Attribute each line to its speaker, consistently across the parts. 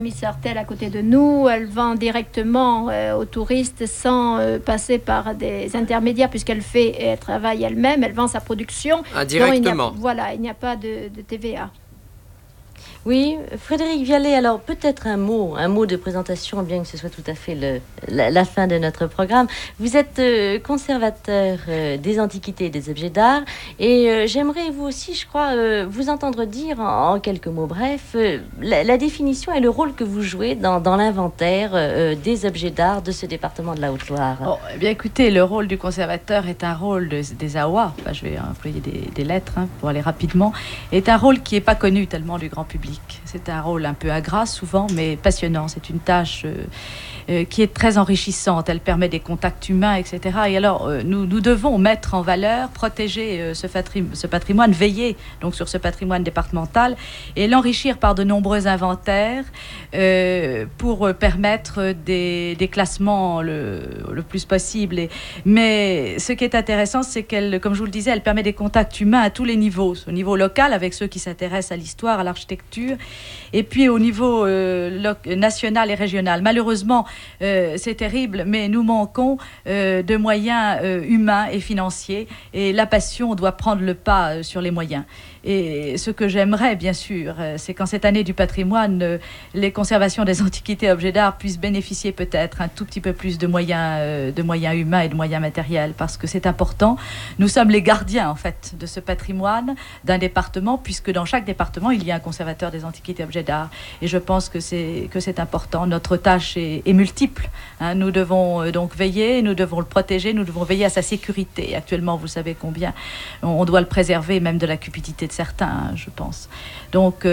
Speaker 1: Miss Sartelle à côté de nous, elle vend directement aux touristes sans passer par des intermédiaires elle travaille elle-même, elle vend sa production.
Speaker 2: Directement.
Speaker 1: Il n'y a pas de TVA.
Speaker 3: Oui, Frédéric Vialet, alors peut-être un mot de présentation, bien que ce soit tout à fait la fin de notre programme. Vous êtes conservateur des antiquités et des objets d'art, et j'aimerais vous aussi, je crois, vous entendre dire en quelques mots brefs la définition et le rôle que vous jouez dans l'inventaire des objets d'art de ce département de la Haute-Loire.
Speaker 4: Oh, eh bien écoutez, le rôle du conservateur est un rôle des AOA, enfin, je vais employer des lettres pour aller rapidement, est un rôle qui n'est pas connu tellement du grand public. C'est un rôle un peu ingrat souvent, mais passionnant. C'est une tâche qui est très enrichissante. Elle permet des contacts humains, etc. Et alors, nous devons mettre en valeur, protéger ce patrimoine, veiller donc sur ce patrimoine départemental et l'enrichir par de nombreux inventaires pour permettre des classements le plus possible. Mais ce qui est intéressant, c'est qu'elle, comme je vous le disais, elle permet des contacts humains à tous les niveaux. Au niveau local, avec ceux qui s'intéressent à l'histoire, à l'architecture, et puis au niveau national et régional. Malheureusement, c'est terrible, mais nous manquons de moyens humains et financiers, et la passion doit prendre le pas sur les moyens. Et ce que j'aimerais, bien sûr, c'est qu'en cette année du patrimoine, les conservations des antiquités et objets d'art puissent bénéficier peut-être un tout petit peu plus de moyens humains et de moyens matériels, parce que c'est important. Nous sommes les gardiens, en fait, de ce patrimoine d'un département, puisque dans chaque département, il y a un conservateur des antiquités et objets d'art. Et je pense que c'est important. Notre tâche est multiple. Nous devons donc veiller, nous devons le protéger, nous devons veiller à sa sécurité. Actuellement, vous savez combien on doit le préserver, même de la cupidité de certains, je pense. Donc,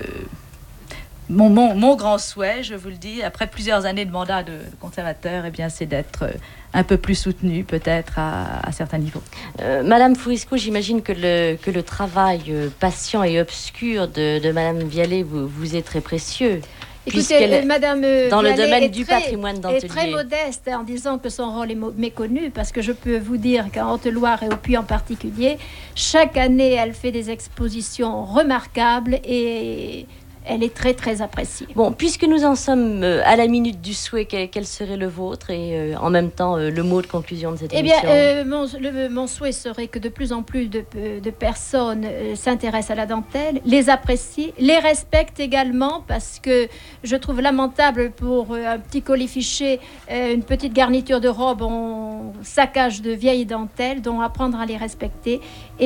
Speaker 4: mon grand souhait, je vous le dis, après plusieurs années de mandat de conservateur, eh bien, c'est d'être un peu plus soutenu, peut-être, à certains niveaux.
Speaker 3: Madame Fourisco, j'imagine que le travail patient et obscur de Madame Vialet vous est très précieux.
Speaker 1: Écoutez, Madame
Speaker 3: dans
Speaker 1: Vialet
Speaker 3: le domaine du patrimoine d'Antelier
Speaker 1: est très modeste en disant que son rôle est méconnu, parce que je peux vous dire qu'en Haute-Loire et au Puy en particulier, chaque année, elle fait des expositions remarquables et elle est très, très appréciée.
Speaker 3: Bon, puisque nous en sommes à la minute du souhait, quel serait le vôtre et en même temps le mot de conclusion de cette émission?
Speaker 1: Mon souhait serait que de plus en plus de personnes s'intéressent à la dentelle, les apprécient, les respectent également, parce que je trouve lamentable pour un petit colifichet, une petite garniture de robe, on saccage de vieilles dentelles, donc apprendre à les respecter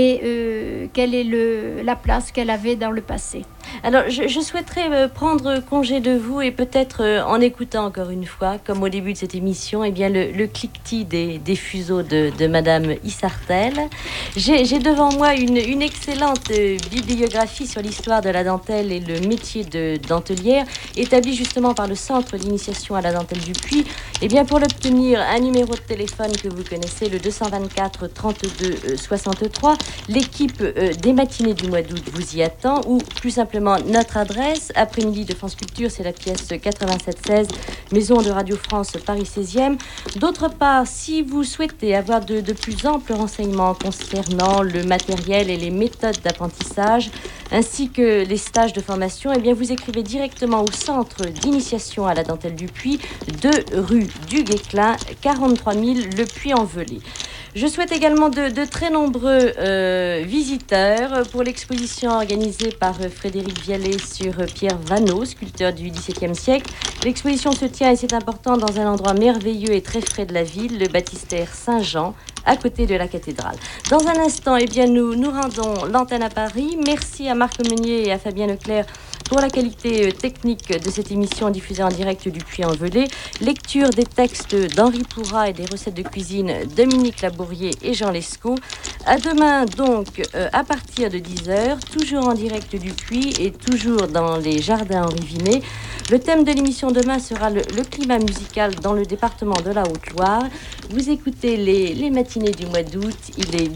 Speaker 1: et quelle est la place qu'elle avait dans le passé.
Speaker 3: Alors, je souhaiterais prendre congé de vous et peut-être en écoutant encore une fois, comme au début de cette émission, eh bien le cliquetis des fuseaux de Madame Issartel. J'ai devant moi une excellente bibliographie sur l'histoire de la dentelle et le métier de dentelière, établie justement par le Centre d'initiation à la dentelle du Puy. Eh bien, pour l'obtenir, un numéro de téléphone que vous connaissez, le 224 32 63. L'équipe des matinées du mois d'août vous y attend, ou plus simplement notre adresse, après-midi de France Culture, c'est la pièce 8716, Maison de Radio France, Paris 16e. D'autre part, si vous souhaitez avoir de plus amples renseignements concernant le matériel et les méthodes d'apprentissage, ainsi que les stages de formation, eh bien vous écrivez directement au Centre d'initiation à la dentelle du Puy, 2 rue du Guesclin, 43 000 Le Puy-en-Velay. Je souhaite également de très nombreux visiteurs pour l'exposition organisée par Frédéric Vialet sur Pierre Vanneau, sculpteur du XVIIe siècle. L'exposition se tient, et c'est important, dans un endroit merveilleux et très frais de la ville, le baptistère Saint-Jean, à côté de la cathédrale. Dans un instant, eh bien, nous rendons l'antenne à Paris. Merci à Marc Meunier et à Fabien Leclerc pour la qualité technique de cette émission diffusée en direct du Puy-en-Velay. Lecture des textes d'Henri Pourrat et des recettes de cuisine Dominique Labourier et Jean Lescaut. À demain, donc, à partir de 10h, toujours en direct du Puy et toujours dans les jardins Henri Vinet. Le thème de l'émission demain sera le climat musical dans le département de la Haute-Loire. Vous écoutez les matinées du mois d'août. Il est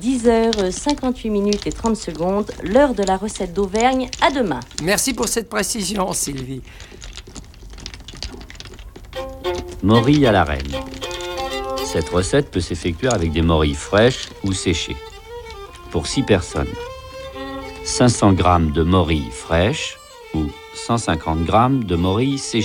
Speaker 3: 10h58 et 30 secondes, l'heure de la recette d'Auvergne. À demain.
Speaker 2: Merci pour cette précision, Sylvie.
Speaker 5: Morilles à la reine. Cette recette peut s'effectuer avec des morilles fraîches ou séchées. Pour 6 personnes, 500 g de morilles fraîches ou 150 g de morilles séchées.